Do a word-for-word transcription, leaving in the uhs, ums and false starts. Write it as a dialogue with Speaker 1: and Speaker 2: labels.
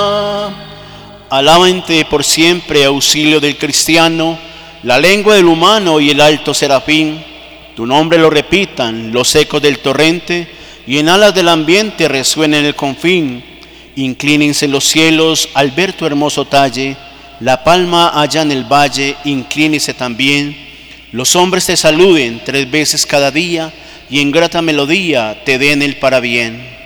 Speaker 1: Alábante por siempre, auxilio del cristiano, la lengua del humano y el alto serafín. Tu nombre lo repitan los ecos del torrente y en alas del ambiente resuena en el confín. Inclínense los cielos al ver tu hermoso talle, la palma allá en el valle, inclínese también. Los hombres te saluden tres veces cada día y en grata melodía te den el parabién.